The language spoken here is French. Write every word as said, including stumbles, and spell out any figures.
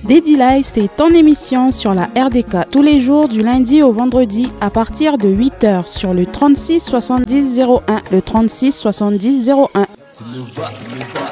Daddy Live, c'est ton émission sur la R D K tous les jours du lundi au vendredi à partir de huit heures sur le trente-six soixante-dix zéro un, le trente-six soixante-dix zéro un.